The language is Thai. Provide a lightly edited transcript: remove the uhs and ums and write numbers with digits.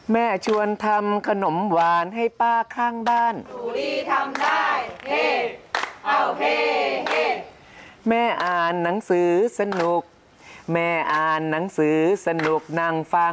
แม่ชวนทำขนมหวานให้ป้าข้างบ้านดูดีทำได้เฮ้เอาเฮ้เฮ้แม่อ่านหนังสือสนุกแม่อ่านหนังสือสนุกนั่งฟัง